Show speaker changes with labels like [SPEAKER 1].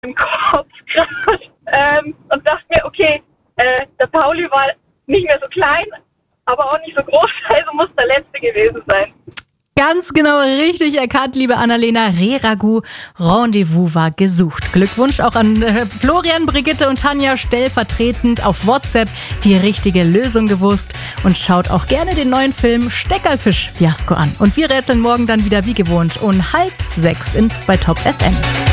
[SPEAKER 1] im Kopf gerade und dachte mir, okay, der Pauli war nicht mehr so klein, aber auch nicht so groß, also muss der Letzte gewesen sein.
[SPEAKER 2] Ganz genau richtig erkannt, liebe Annalena. Reh-Ragout Rendezvous war gesucht. Glückwunsch auch an Florian, Brigitte und Tanja, stellvertretend auf WhatsApp die richtige Lösung gewusst. Und schaut auch gerne den neuen Film Steckerlfisch Fiasko an. Und wir rätseln morgen dann wieder wie gewohnt um 5:30 bei Top FM.